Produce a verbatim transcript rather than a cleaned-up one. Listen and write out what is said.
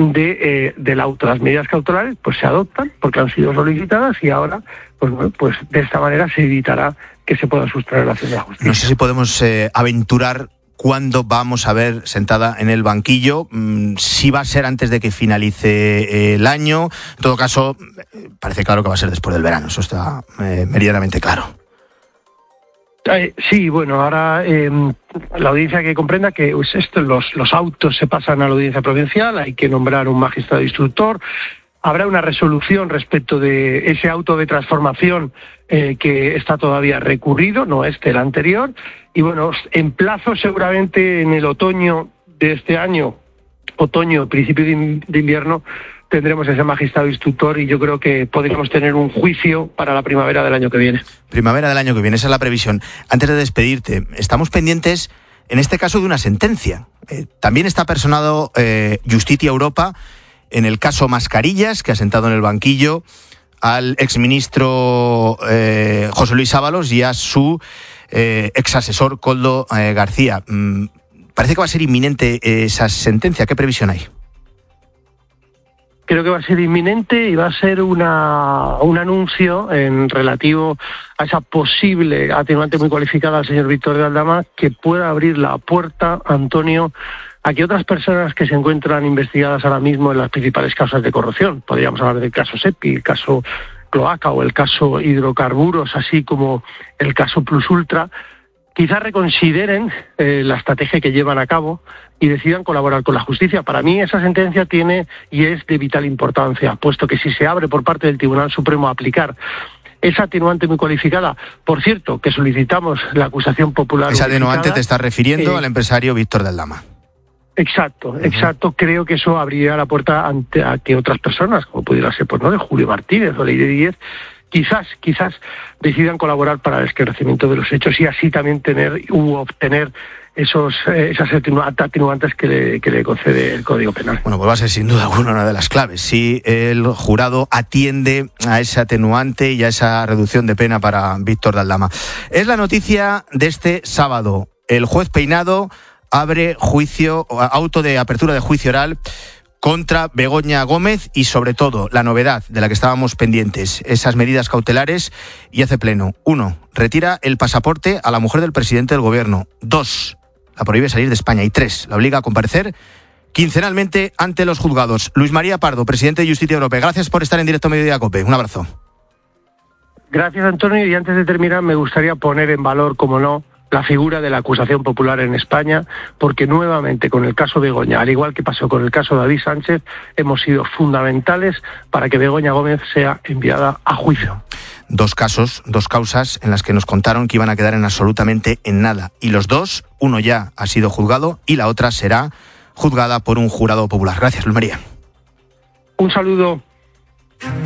de, eh, del auto. Las medidas cautelares pues se adoptan porque han sido solicitadas y ahora pues, bueno, pues de esta manera se evitará que se pueda sustraer la acción de la justicia. No sé si podemos eh, aventurar cuándo vamos a ver sentada en el banquillo, mm, si va a ser antes de que finalice eh, el año. En todo caso, parece claro que va a ser después del verano, eso está eh, meridianamente claro. Eh, sí, bueno, ahora eh, la audiencia que comprenda que pues, esto, los, los autos se pasan a la audiencia provincial, hay que nombrar un magistrado instructor, habrá una resolución respecto de ese auto de transformación eh, que está todavía recurrido, no este, el anterior, y bueno, en plazo seguramente en el otoño de este año, otoño, principio de invierno, tendremos ese magistrado instructor y yo creo que podríamos tener un juicio para la primavera del año que viene. Primavera del año que viene, esa es la previsión. Antes de despedirte, estamos pendientes, en este caso, de una sentencia. Eh, también está personado eh, Justitia Europa en el caso Mascarillas, que ha sentado en el banquillo al exministro eh, José Luis Ábalos y a su eh, exasesor Koldo eh, García. Mm, parece que va a ser inminente esa sentencia. ¿Qué previsión hay? Creo que va a ser inminente y va a ser una, un anuncio en relativo a esa posible atenuante muy cualificada al señor Víctor de Aldama que pueda abrir la puerta, Antonio, a que otras personas que se encuentran investigadas ahora mismo en las principales causas de corrupción, podríamos hablar del caso SEPI, el caso Cloaca o el caso Hidrocarburos, así como el caso Plus Ultra, quizás reconsideren eh, la estrategia que llevan a cabo y decidan colaborar con la justicia. Para mí esa sentencia tiene y es de vital importancia, puesto que si se abre por parte del Tribunal Supremo a aplicar esa atenuante muy cualificada, por cierto, que solicitamos la acusación popular... Esa atenuante te estás refiriendo eh, al empresario Víctor de Aldama. Exacto, exacto. Uh-huh. Creo que eso abriría la puerta ante a que otras personas, como pudiera ser, pues no, de Julio Martínez o Leire Díez, quizás, quizás decidan colaborar para el esclarecimiento de los hechos y así también tener u obtener esos eh, esas atenuantes que le, que le concede el Código Penal. Bueno, pues va a ser sin duda alguna una de las claves. Si el jurado atiende a ese atenuante y a esa reducción de pena para Víctor de Aldama. Es la noticia de este sábado. El juez Peinado abre juicio, auto de apertura de juicio oral contra Begoña Gómez y, sobre todo, la novedad de la que estábamos pendientes, esas medidas cautelares, y hace pleno. Uno, retira el pasaporte a la mujer del presidente del gobierno. Dos, la prohíbe salir de España. Y tres, la obliga a comparecer quincenalmente ante los juzgados. Luis María Pardo, presidente de Justitia Europa, gracias por estar en directo Mediodía COPE. Un abrazo. Gracias, Antonio. Y antes de terminar, me gustaría poner en valor, como no, la figura de la acusación popular en España, porque nuevamente con el caso Begoña, al igual que pasó con el caso David Sánchez, hemos sido fundamentales para que Begoña Gómez sea enviada a juicio. Dos casos, dos causas en las que nos contaron que iban a quedar en absolutamente en nada. Y los dos, uno ya ha sido juzgado y la otra será juzgada por un jurado popular. Gracias, Luis María. Un saludo.